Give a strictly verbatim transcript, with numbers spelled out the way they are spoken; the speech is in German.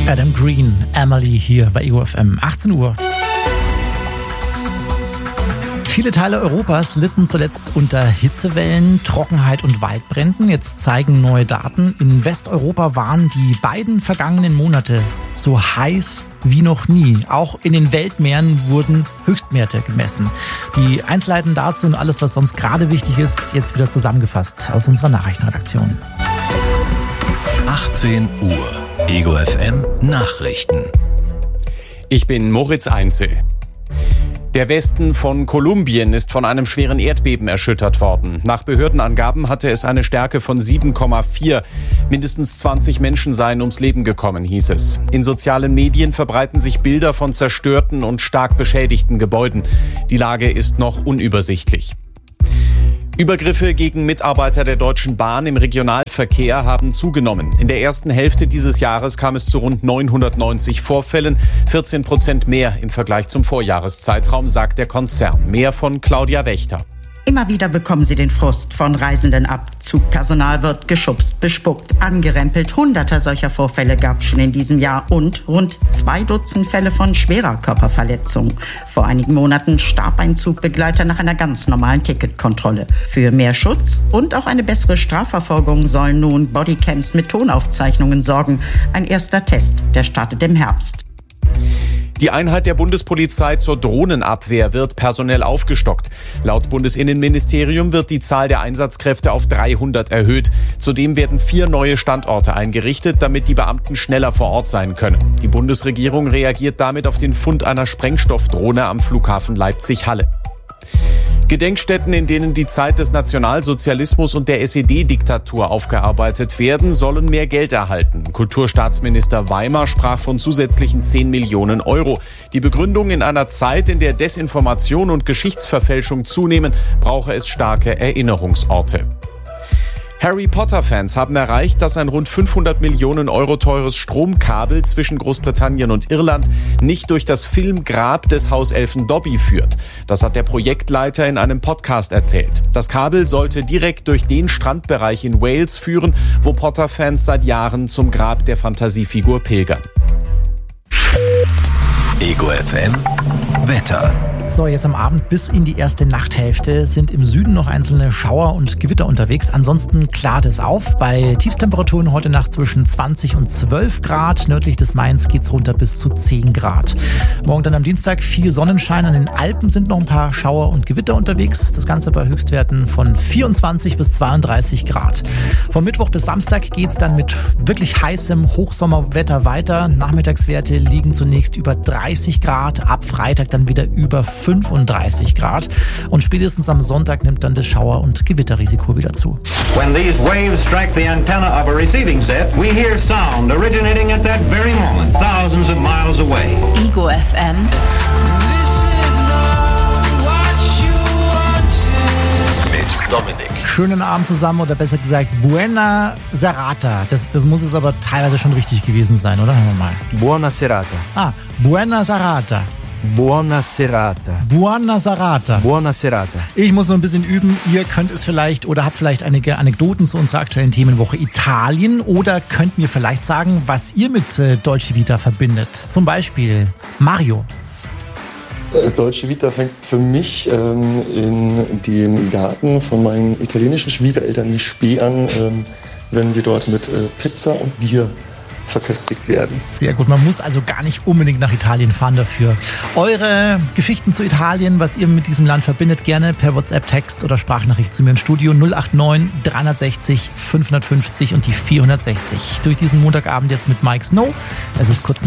Adam Green, Emily hier bei Ego F M. achtzehn Uhr. Viele Teile Europas litten zuletzt unter Hitzewellen, Trockenheit und Waldbränden. Jetzt zeigen neue Daten. In Westeuropa waren die beiden vergangenen Monate so heiß wie noch nie. Auch in den Weltmeeren wurden Höchstwerte gemessen. Die Einzelheiten dazu und alles, was sonst gerade wichtig ist, jetzt wieder zusammengefasst aus unserer Nachrichtenredaktion. achtzehn Uhr. Ego F M Nachrichten. Ich bin Moritz Einzel. Der Westen von Kolumbien ist von einem schweren Erdbeben erschüttert worden. Nach Behördenangaben hatte es eine Stärke von sieben Komma vier. Mindestens zwanzig Menschen seien ums Leben gekommen, hieß es. In sozialen Medien verbreiten sich Bilder von zerstörten und stark beschädigten Gebäuden. Die Lage ist noch unübersichtlich. Übergriffe gegen Mitarbeiter der Deutschen Bahn im Regionalverkehr haben zugenommen. In der ersten Hälfte dieses Jahres kam es zu rund neunhundertneunzig Vorfällen, vierzehn Prozent mehr im Vergleich zum Vorjahreszeitraum, sagt der Konzern. Mehr von Claudia Wächter. Immer wieder bekommen sie den Frust von Reisenden ab. Zugpersonal wird geschubst, bespuckt, angerempelt. Hunderte solcher Vorfälle gab es schon in diesem Jahr und rund zwei Dutzend Fälle von schwerer Körperverletzung. Vor einigen Monaten starb ein Zugbegleiter nach einer ganz normalen Ticketkontrolle. Für mehr Schutz und auch eine bessere Strafverfolgung sollen nun Bodycams mit Tonaufzeichnungen sorgen. Ein erster Test, der startet im Herbst. Die Einheit der Bundespolizei zur Drohnenabwehr wird personell aufgestockt. Laut Bundesinnenministerium wird die Zahl der Einsatzkräfte auf dreihundert erhöht. Zudem werden vier neue Standorte eingerichtet, damit die Beamten schneller vor Ort sein können. Die Bundesregierung reagiert damit auf den Fund einer Sprengstoffdrohne am Flughafen Leipzig-Halle. Gedenkstätten, in denen die Zeit des Nationalsozialismus und der S E D-Diktatur aufgearbeitet werden, sollen mehr Geld erhalten. Kulturstaatsminister Weimar sprach von zusätzlichen zehn Millionen Euro. Die Begründung: in einer Zeit, in der Desinformation und Geschichtsverfälschung zunehmen, brauche es starke Erinnerungsorte. Harry Potter-Fans haben erreicht, dass ein rund fünfhundert Millionen Euro teures Stromkabel zwischen Großbritannien und Irland nicht durch das Filmgrab des Hauselfen Dobby führt. Das hat der Projektleiter in einem Podcast erzählt. Das Kabel sollte direkt durch den Strandbereich in Wales führen, wo Potter-Fans seit Jahren zum Grab der Fantasiefigur pilgern. Ego F M Wetter. So, jetzt am Abend bis in die erste Nachthälfte sind im Süden noch einzelne Schauer und Gewitter unterwegs. Ansonsten klart es auf. Bei Tiefstemperaturen heute Nacht zwischen zwanzig und zwölf Grad. Nördlich des Mains geht's runter bis zu zehn Grad. Morgen dann am Dienstag viel Sonnenschein. An den Alpen sind noch ein paar Schauer und Gewitter unterwegs. Das Ganze bei Höchstwerten von vierundzwanzig bis zweiunddreißig Grad. Von Mittwoch bis Samstag geht's dann mit wirklich heißem Hochsommerwetter weiter. Nachmittagswerte liegen zunächst über dreißig Grad. Ab Freitag dann wieder über fünfunddreißig Grad und spätestens am Sonntag nimmt dann das Schauer- und Gewitterrisiko wieder zu. When these waves strike the antenna of a receiving set, we hear sound originating at that very moment, thousands of miles away. Ego F M. Mit Dominik. Schönen Abend zusammen oder besser gesagt Buona Serata. Das, das muss es aber teilweise schon richtig gewesen sein, oder? Hören wir mal. Buona serata. Ah, Buona Serata. Buona serata. Buona Serata. Buona serata. Ich muss noch ein bisschen üben. Ihr könnt es vielleicht oder habt vielleicht einige Anekdoten zu unserer aktuellen Themenwoche Italien oder könnt mir vielleicht sagen, was ihr mit äh, Dolce Vita verbindet. Zum Beispiel Mario. Äh, Dolce Vita fängt für mich ähm, in dem Garten von meinen italienischen Schwiegereltern in Spee an, ähm, wenn wir dort mit äh, Pizza und Bier verköstigt werden. Sehr gut, man muss also gar nicht unbedingt nach Italien fahren dafür. Eure Geschichten zu Italien, was ihr mit diesem Land verbindet, gerne per WhatsApp, Text oder Sprachnachricht zu mir ins Studio null acht neun dreihundertsechzig fünfhundertfünfzig und die vierhundertsechzig. Durch diesen Montagabend jetzt mit Mike Snow. Es ist kurz nach